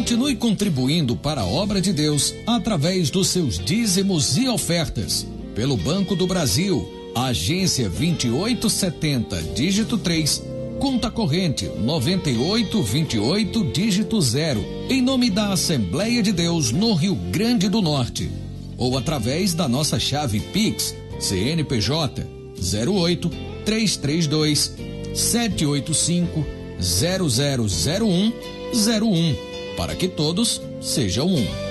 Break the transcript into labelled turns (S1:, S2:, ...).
S1: Continue contribuindo para a obra de Deus através dos seus dízimos e ofertas. Pelo Banco do Brasil, agência 2870, dígito 3, conta corrente 9828, dígito 0, em nome da Assembleia de Deus no Rio Grande do Norte. Ou através da nossa chave Pix, CNPJ 08 332 785 000101, para que todos sejam um.